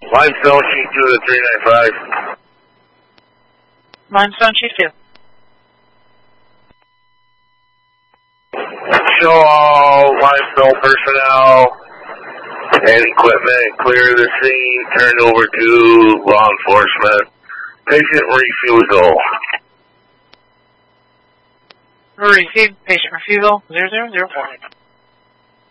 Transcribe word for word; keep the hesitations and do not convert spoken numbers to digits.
Limestone sheet two to three nine five. Limestone sheet two. Show all limestone personnel and equipment clear the scene, turned over to law enforcement. Patient refusal. Received patient refusal zero zero zero four.